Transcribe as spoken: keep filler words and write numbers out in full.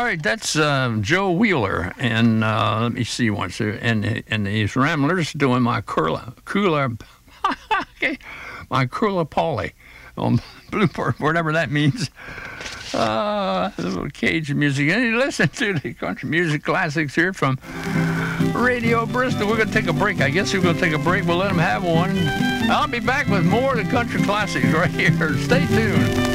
right, that's uh, Joe Wheeler, and uh, let me see once here, and and these Ramblers doing my Curla, Cooler, my Curla Polly on Bluebird, whatever that means. Uh, a little Cajun music, and you listen to the country music classics here from Radio Bristol. We're going to take a break. I guess we're going to take a break. We'll let them have one. I'll be back with more of the country classics right here. Stay tuned.